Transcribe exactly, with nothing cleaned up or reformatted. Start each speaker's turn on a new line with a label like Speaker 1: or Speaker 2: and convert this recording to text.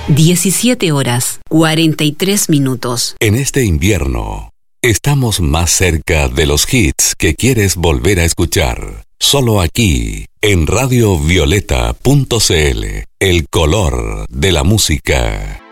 Speaker 1: diecisiete horas, cuarenta y tres minutos.
Speaker 2: En este invierno, estamos más cerca de los hits que quieres volver a escuchar. Solo aquí, en radio violeta punto c l, el color de la música.